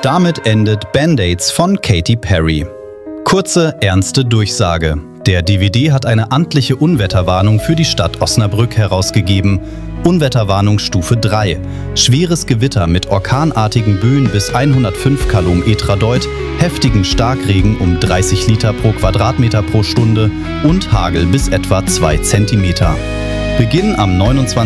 Damit endet Band-Aids von Katy Perry. Kurze, ernste Durchsage. Der DWD hat eine amtliche Unwetterwarnung für die Stadt Osnabrück herausgegeben. Unwetterwarnung Stufe 3. Schweres Gewitter mit orkanartigen Böen bis 105 km/h, heftigen Starkregen um 30 Liter pro Quadratmeter pro Stunde und Hagel bis etwa 2 cm. Beginn am 29.